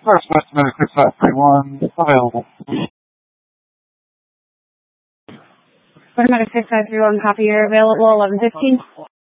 First Westminster 6531 available. Westminster 6531, copy, you're available 11:15.